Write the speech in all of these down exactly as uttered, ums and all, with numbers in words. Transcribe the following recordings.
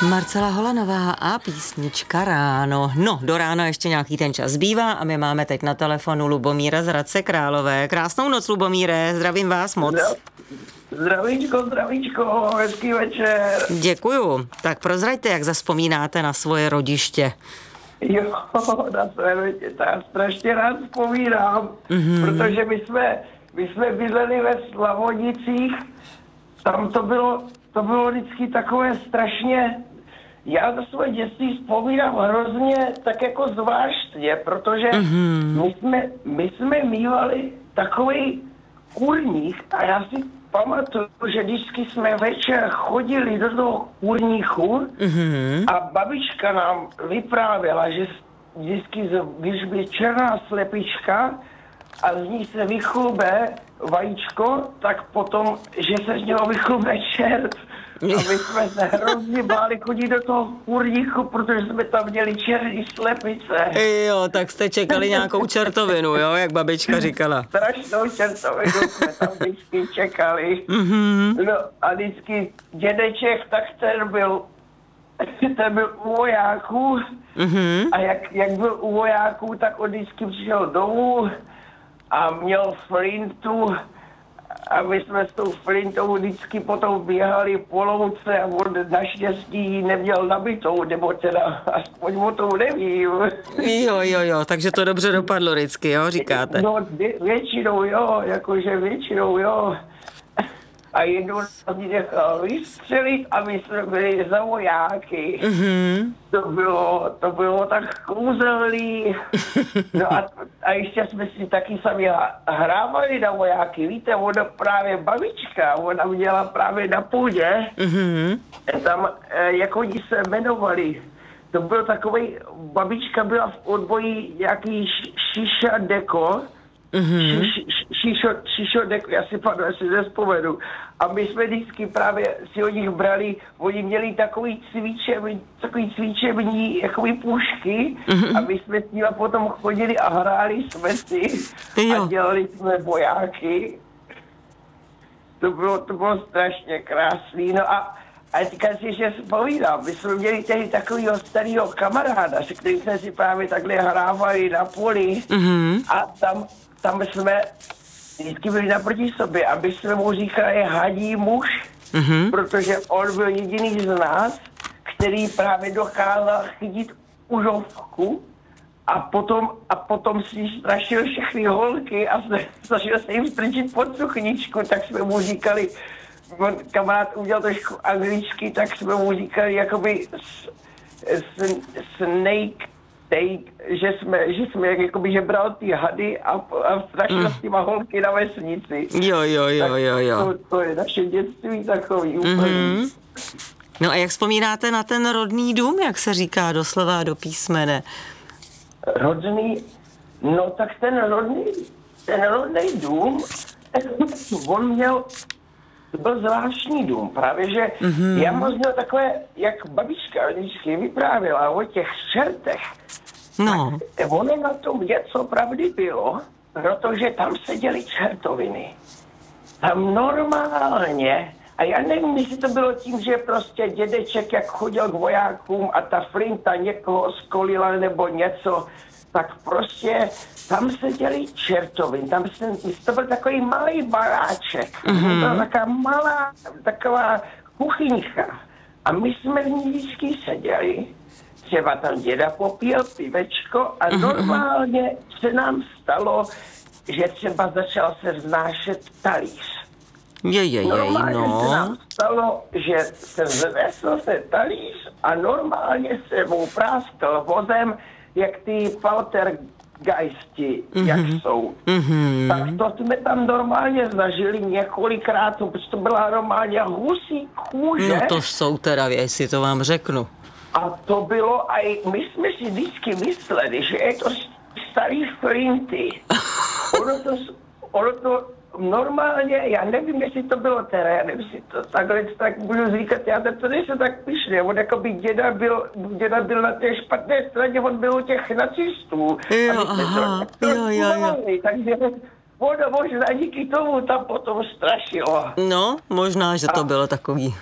Marcela Holanová a písnička Ráno. No, do rána ještě nějaký ten čas zbývá a my máme teď na telefonu Lubomíra z Hradce Králové. Krásnou noc, Lubomíre, zdravím vás moc. Zdravíčko, zdravíčko, hezký večer. Děkuju. Tak prozraďte, jak zavzpomínáte na svoje rodiště. Jo, na své rodiště, to já strašně rád vzpomínám, mm-hmm. protože my jsme, my jsme bydleli ve Slavonicích, tam to bylo, to bylo vždycky takové strašně, já za svoje dětství vzpomínám hrozně tak jako zvláštně, protože mm-hmm. my jsme, my jsme mívali takový kurník a já si pamatuju, že vždycky jsme večer chodili do toho kurníku mm-hmm. a babička nám vyprávěla, že vždycky, když by černá slepička a z ní se vychlube vajíčko, tak potom, že se z něho vychlube čert. A my jsme se hrozně báli chodit do toho kurníku, protože jsme tam měli černý slepice. Jo, tak jste čekali nějakou čertovinu, jo, jak babička říkala. Strašnou čertovinu jsme tam vždycky čekali. Mm-hmm. No a vždycky dědeček, tak ten byl, ten byl u vojáků. Mm-hmm. A jak, jak byl u vojáků, tak on vždycky přišel domů a měl flintu. A my jsme s tou flintou vždycky potom běhali po louce a on naštěstí neměl nabitou, nebo teda aspoň o tom nevím. Jo, jo, jo, takže to dobře dopadlo vždycky, jo, říkáte? No většinou jo, jakože většinou jo. A jednou nás nechal vystřelit a my jsme byli za vojáky. Mm-hmm. To bylo, to bylo tak kouzelný. No a, a ještě jsme si taky sami hrávali na vojáky. Víte, ona právě babička, ona měla právě na půdě, mm-hmm. tam, jak oni se jmenovali, to byl takovej, babička byla v odboji nějaký šiša deko, Mm-hmm. Šišo, šišo, já si panu, já si nespomenu. A my jsme vždycky právě si od nich brali, oni měli takový cvičební, takový cvičební, jakoby pušky, mm-hmm. a my jsme s nimi potom chodili a hráli jsme si jo. a dělali jsme vojáky. To bylo, to bylo strašně krásný. No a, a teďka si že vzpomínám, my jsme měli tehdy takovýho starého kamaráda, se kterým jsme si právě takhle hrávali na poli, mm-hmm. a tam Tam jsme vždycky byli naproti sobě, aby jsme mu říkali hadí muž, mm-hmm. protože on byl jediný z nás, který právě dokázal chytit užovku a potom, a potom si strašil všechny holky a snažil se jim strčit pod suchničku, tak jsme mu říkali, on kamarád udělal trošku anglicky, tak jsme mu říkali jakoby s, s, snake, Tej, že jsme, že jsme jakoby, že bral ty hady a, a strašil mm. s těma holky na vesnici. Jo, jo, jo, jo, jo. To, to je naše dětství takový úplně. Mm-hmm. No a jak vzpomínáte na ten rodný dům, jak se říká doslova do písmene? Rodný, no tak ten rodný, ten rodný dům, on měl, to byl zvláštní dům, právě že mm-hmm. já moc měl takové, jak babička vždycky vyprávěla o těch čertech. No. Tak ono na tom něco pravdy bylo, protože tam seděly čertoviny. Tam normálně, a já nevím, jestli to bylo tím, že prostě dědeček, jak chodil k vojákům a ta flinta někoho skolila nebo něco, tak prostě tam seděly čertoviny. Tam se, to byl takový malý baráček. Mm-hmm. To byla taková malá, taková kuchyňka. A my jsme v ní vždycky seděli. Třeba tam děda popíjel pivečko a normálně se nám stalo, že třeba začal se vznášet talíř. Je, je, je, normálně no. se nám stalo, že se vznesl se talíř a normálně se mu práskal vozem, jak ty poltergeisti, mm-hmm. jak jsou. Mm-hmm. Tak to jsme tam normálně zažili několikrát, protože to byla normálně husí kůže. No to jsou teda věci, to vám řeknu. A to bylo, a my jsme si vždycky mysleli, že je to starý flinty. Ono to, ono to normálně, já nevím, jestli to bylo teda, já nevím, jestli to takhle tak budu říkat, já to nejsem tak pyšný, on jako by děda byl, děda byl na té špatné straně, on byl u těch nacistů. Jo, aha, to, jo, jo, jo. Takže ono možná díky tomu tam potom strašilo. No, možná, že to a, bylo takový.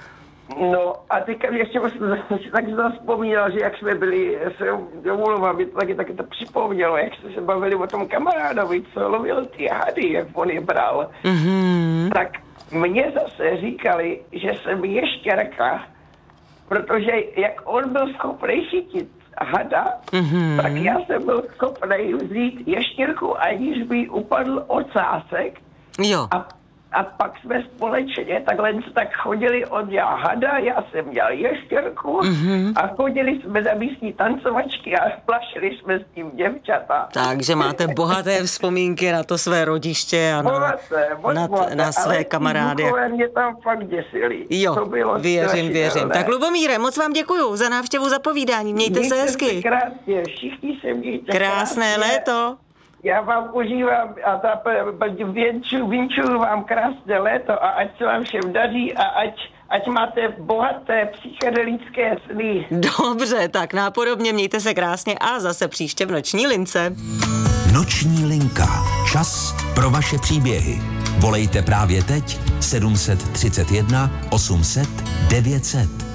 No a teďka ještě jsem si tak vzpomínal, že jak jsme byli, se domluvám, mě to taky, taky to připomnělo, jak jsme se bavili o tom kamarádovi, co lovil ty hady, jak on je bral. Mm-hmm. Tak mně zase říkali, že jsem ještěrka, protože jak on byl schopný chytit hada, mm-hmm. tak já jsem byl schopný vzít ještěrku, aniž by upadl ocásek. Jo. A A pak jsme společně takhle tak chodili, on dělal hada, já jsem dělal ještěrku mm-hmm. a chodili jsme za místní tancovačky a plašili jsme s tím děvčata. Takže máte bohaté vzpomínky na to své rodiště a na, bohaté, na, bohaté, na své ale kamarády. Ale mě tam fakt děsili. Jo, to bylo věřím, věřím. Tak Lubomíre, moc vám děkuju za návštěvu, za povídání. Mějte, mějte se hezky. Se krásně, všichni se mějte krásné krásně. léto. Já vám užívám a ta věnču, vinčuju vám krásné léto a ať se vám všem daří a ať, ať máte bohaté psychedelické sny. Dobře, tak nápodobně mějte se krásně a zase příště v Noční lince. Noční linka. Čas pro vaše příběhy. Volejte právě teď sedm set třicet jedna osm set devět set.